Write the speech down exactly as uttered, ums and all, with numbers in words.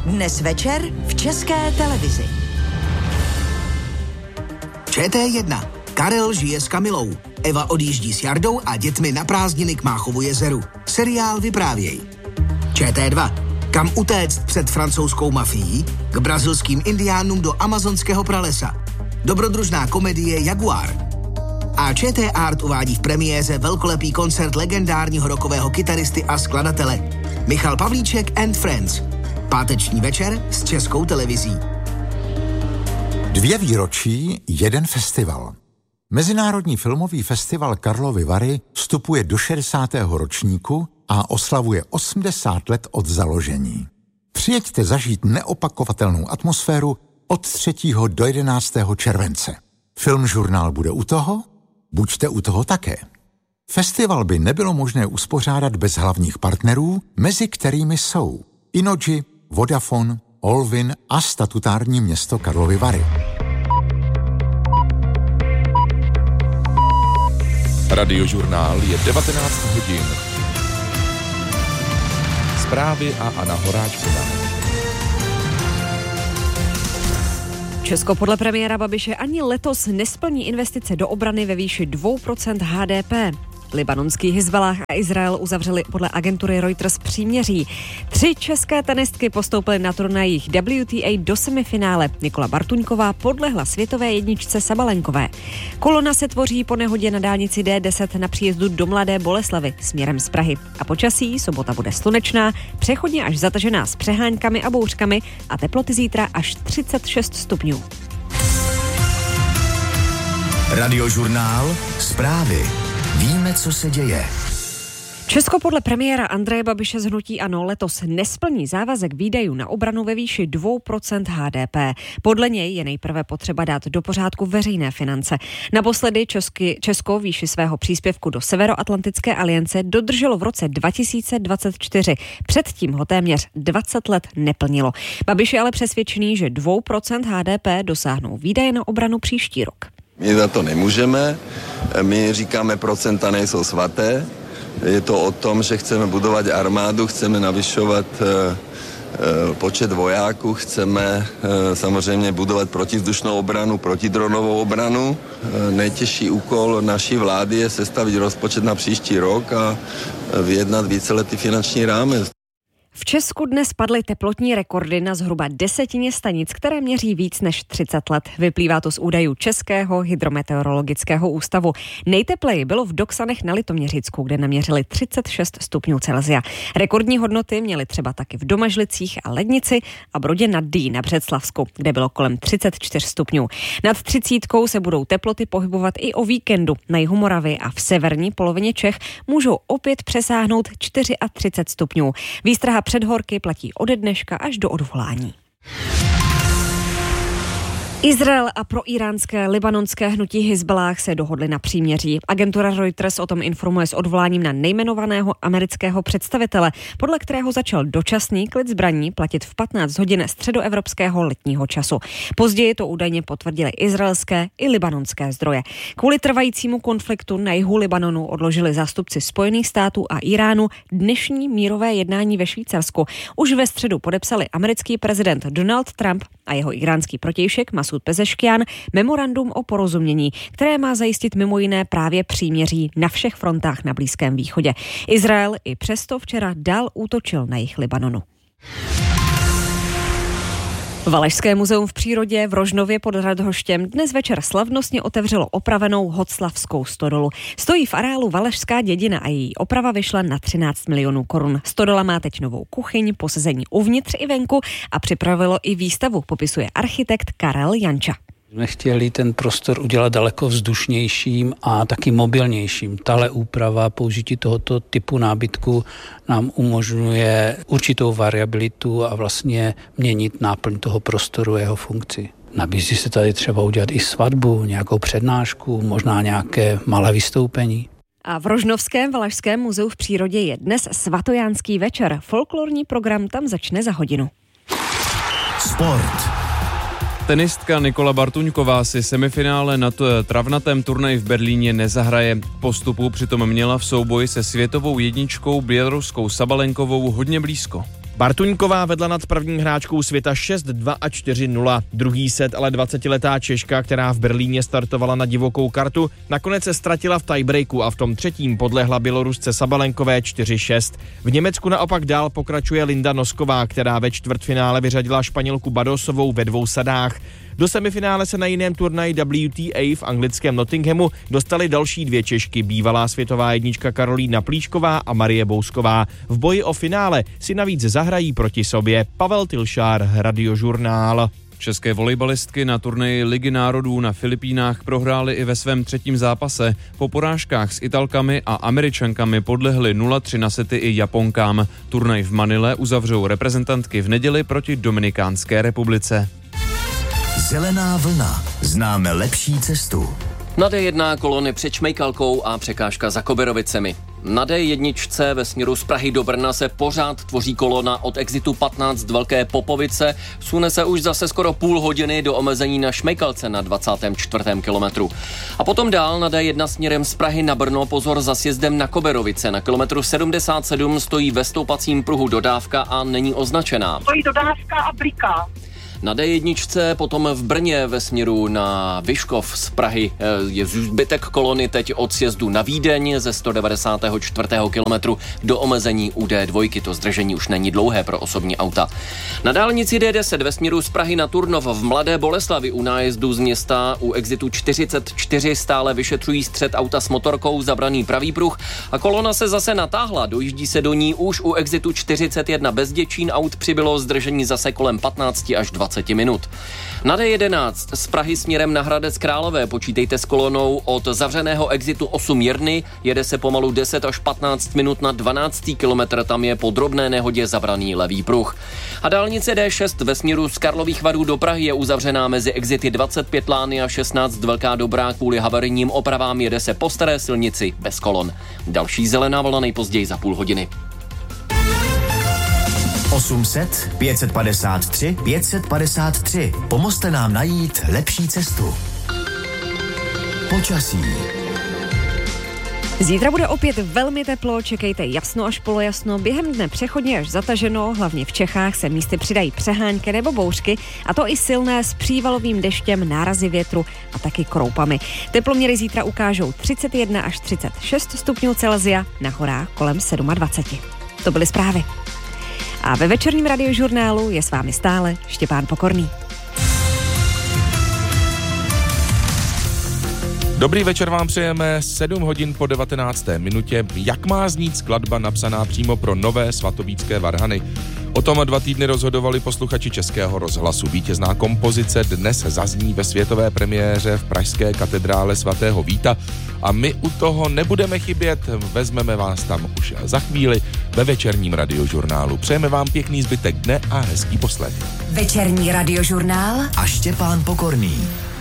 Dnes večer v České televizi. Č T jedna. Karel žije s Kamilou. Eva odjíždí s Jardou a dětmi na prázdniny k Máchovu jezeru. Seriál Vyprávěj. Č T dva. Kam utéct před francouzskou mafií? K brazilským indiánům do amazonského pralesa. Dobrodružná komedie Jaguar. A Č T Art uvádí v premiéře velkolepý koncert legendárního rockového kytaristy a skladatele Michal Pavlíček and Friends. Páteční večer s Českou televizí. Dvě výročí, jeden festival. Mezinárodní filmový festival Karlovy Vary vstupuje do šedesátého ročníku a oslavuje osmdesát let od založení. Přijeďte zažít neopakovatelnou atmosféru od třetího do jedenáctého července. Filmžurnál bude u toho, buďte u toho také. Festival by nebylo možné uspořádat bez hlavních partnerů, mezi kterými jsou Innogy, Vodafone, Olvin a statutární město Karlovy Vary. Radiožurnál je devatenáct hodin. Zprávy a Anna Horáčková. Česko podle premiéra Babiše ani letos nesplní investice do obrany ve výši dvě procenta H D P. Libanonský Hizballáh a Izrael uzavřeli podle agentury Reuters příměří. Tři české tenistky postoupily na turnajích W T A do semifinále. Nikola Bartuňková podlehla světové jedničce Sabalenkové. Kolona se tvoří po nehodě na dálnici D deset na příjezdu do Mladé Boleslavi směrem z Prahy. A počasí sobota bude slunečná, přechodně až zatažená s přeháňkami a bouřkami a teploty zítra až třicet šest stupňů. Radiožurnál, zprávy. Víme, co se děje. Česko podle premiéra Andreje Babiše z hnutí ANO letos nesplní závazek výdajů na obranu ve výši dvě procenta H D P. Podle něj je nejprve potřeba dát do pořádku veřejné finance. Naposledy Česky, Česko výši svého příspěvku do Severoatlantické aliance dodrželo v roce dva tisíce dvacet čtyři. Předtím ho téměř dvacet let neplnilo. Babiš je ale přesvědčený, že dvě procenta H D P dosáhnou výdaje na obranu příští rok. My za to nemůžeme, my říkáme, procenta nejsou svaté, je to o tom, že chceme budovat armádu, chceme navyšovat e, e, počet vojáků, chceme e, samozřejmě budovat protizdušnou obranu, protidronovou obranu. E, nejtěžší úkol naší vlády je sestavit rozpočet na příští rok a vyjednat víceletý finanční rámec. V Česku dnes padly teplotní rekordy na zhruba desetině stanic, které měří víc než třicet let. Vyplývá to z údajů Českého hydrometeorologického ústavu. Nejtepleji bylo v Doksanech na Litoměřicku, kde naměřili třicet šest stupňů Celsia. Rekordní hodnoty měly třeba taky v Domažlicích a Lednici a Brodě nad Dý na Břeclavsku, kde bylo kolem třicet čtyři stupňů. Nad třicítkou se budou teploty pohybovat i o víkendu. Na jihu Moravy a v severní polovině Čech můžou opět přesáhnout třicet čtyři stupňů. Výstraha předhorky platí ode dneška až do odvolání. Izrael a proiránské libanonské hnutí Hizballáh se dohodli na příměří. Agentura Reuters o tom informuje s odvoláním na nejmenovaného amerického představitele, podle kterého začal dočasný klid zbraní platit v patnáct hodin středoevropského letního času. Později to údajně potvrdily izraelské i libanonské zdroje. Kvůli trvajícímu konfliktu na jihu Libanonu odložili zástupci Spojených států a Iránu dnešní mírové jednání ve Švýcarsku. Už ve středu podepsali americký prezident Donald Trump a jeho iránský protějšek Masud Pezeškian memorandum o porozumění, které má zajistit mimo jiné právě příměří na všech frontách na Blízkém východě. Izrael i přesto včera dál útočil na jih Libanonu. Valašské muzeum v přírodě v Rožnově pod Radhoštěm dnes večer slavnostně otevřelo opravenou Hoclavskou stodolu. Stojí v areálu Valašská dědina a její oprava vyšla na třináct milionů korun. Stodola má teď novou kuchyň, posezení uvnitř i venku a připravilo i výstavu, popisuje architekt Karel Janča. jsme chtěli ten prostor udělat daleko vzdušnějším a taky mobilnějším. Tahle úprava, použití tohoto typu nábytku nám umožňuje určitou variabilitu a vlastně měnit náplň toho prostoru, jeho funkci. Nabízí se tady třeba udělat i svatbu, nějakou přednášku, možná nějaké malé vystoupení. A v Rožnovském Valašském muzeu v přírodě je dnes svatojánský večer. Folklorní program tam začne za hodinu. Sport. Tenistka Nikola Bartuňková si semifinále na travnatém turnaji v Berlíně nezahraje. Postupu přitom měla v souboji se světovou jedničkou běloruskou Sabalenkovou hodně blízko. Bartuňková vedla nad první hráčkou světa šest dva a čtyři nula. Druhý set ale dvacetiletá Češka, která v Berlíně startovala na divokou kartu, nakonec se ztratila v tiebreaku a v tom třetím podlehla Bělorusce Sabalenkové čtyři šest. V Německu naopak dál pokračuje Linda Nosková, která ve čtvrtfinále vyřadila Španělku Badosovou ve dvou sadách. Do semifinále se na jiném turnaji W T A v anglickém Nottinghamu dostaly další dvě Češky, bývalá světová jednička Karolína Plíšková a Marie Bousková. V boji o finále si navíc zahrají proti sobě. Pavel Tilšár, Radiožurnál. České volejbalistky na turnaji Ligy národů na Filipínách prohrály i ve svém třetím zápase. Po porážkách s Italkami a Američankami podlehly nula tři na sety i Japonkám. Turnaj v Manile uzavřou reprezentantky v neděli proti Dominikánské republice. Zelená vlna. Známe lepší cestu. Na D jedna kolony před Šmejkalkou a překážka za Koberovicemi. Na D jedna ve směru z Prahy do Brna se pořád tvoří kolona od exitu patnáct Velké Popovice. Sune se už zase skoro půl hodiny do omezení na Šmejkalce na dvacátém čtvrtém kilometru. A potom dál na D jedna směrem z Prahy na Brno pozor za sjezdem na Koberovice. Na kilometru sedmdesát sedm stojí ve stoupacím pruhu dodávka a není označená. Stojí dodávka a bliká. Na D jedna potom v Brně ve směru na Vyškov z Prahy je zbytek kolony teď od sjezdu na Vídeň ze sto devadesátého čtvrtého kilometru do omezení u D dva. To zdržení už není dlouhé pro osobní auta. Na dálnici D deset ve směru z Prahy na Turnov v Mladé Boleslavi u nájezdu z města u exitu čtyřicet čtyři stále vyšetřují střet auta s motorkou, zabraný pravý pruh a kolona se zase natáhla. Dojíždí se do ní už u exitu čtyřicet jedna bez Děčín, aut přibylo, zdržení zase kolem patnáct až dvacet minut. Na D jedenáct z Prahy směrem na Hradec Králové počítejte s kolonou od zavřeného exitu osm Jirny, jede se pomalu deset až patnáct minut na dvanáctý kilometr, tam je po drobné nehodě zabraný levý pruh. A dálnice D šest ve směru z Karlových Varů do Prahy je uzavřená mezi exity dvacet pět Lány a šestnáct Velká Dobrá, kvůli havarijním opravám jede se po staré silnici bez kolon. Další zelená vlna nejpozději za půl hodiny. osm set, pět set padesát tři, pět set padesát tři. Pomozte nám najít lepší cestu. Počasí. Zítra bude opět velmi teplo, čekejte jasno až polojasno, během dne přechodně až zataženo, hlavně v Čechách se místy přidají přehánky nebo bouřky, a to i silné s přívalovým deštěm, nárazy větru a taky kroupami. Teploměry zítra ukážou třicet jedna až třicet šest stupňů Celsia, na horách kolem dvacet sedm. To byly zprávy. A ve večerním radiožurnálu je s vámi stále Štěpán Pokorný. Dobrý večer vám přejeme, sedm hodin po devatenácté minutě. Jak má znít skladba napsaná přímo pro nové svatovícké varhany? O tom dva týdny rozhodovali posluchači Českého rozhlasu. Vítězná kompozice dnes zazní ve světové premiéře v pražské katedrále svatého Víta a my u toho nebudeme chybět, vezmeme vás tam už za chvíli ve večerním radiožurnálu. Přejeme vám pěkný zbytek dne a hezký poslech. Večerní radiožurnál a Štěpán Pokorný.